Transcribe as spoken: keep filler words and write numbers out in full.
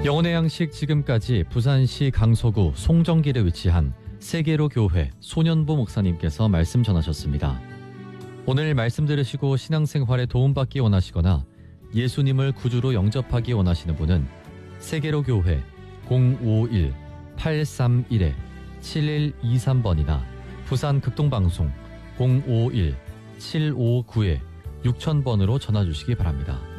영혼의 양식 지금까지 부산시 강서구 송정길에 위치한 세계로 교회 소년보 목사님께서 말씀 전하셨습니다. 오늘 말씀 들으시고 신앙생활에 도움받기 원하시거나 예수님을 구주로 영접하기 원하시는 분은 세계로 교회 공오일 팔삼일 칠일이삼 번이나 부산 극동방송 공오일 칠오구 육천 번으로 전화 주시기 바랍니다.